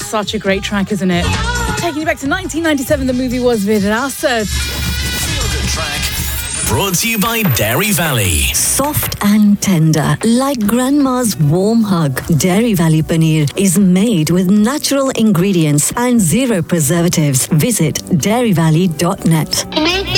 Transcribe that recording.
such a great track, isn't it? Taking you back to 1997, the movie was Virasat. Feel Good Track. Brought to you by Dairy Valley. Soft and tender, like grandma's warm hug. Dairy Valley Paneer is made with natural ingredients and zero preservatives. Visit dairyvalley.net.